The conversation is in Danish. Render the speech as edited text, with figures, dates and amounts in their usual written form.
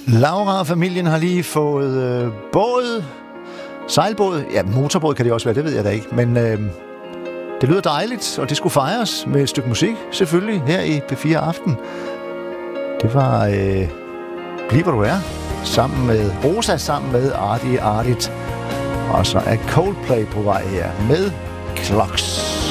Laura og familien har lige fået båd, sejlbåd, ja, motorbåd kan det også være, det ved jeg da ikke, men det lyder dejligt, og det skulle fejres med et stykke musik, selvfølgelig, her i P4 Aften. Det var Bliv hvor du er, sammen med Rosa, sammen med Artie Artit, og så er Coldplay på vej her med Clocks.